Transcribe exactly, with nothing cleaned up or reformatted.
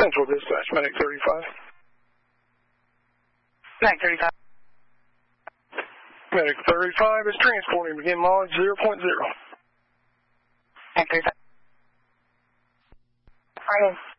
Central Dispatch, Medic thirty-five. Medic thirty-five. Medic thirty-five is transporting. Begin mileage zero point zero. Medic thirty-five. Right in.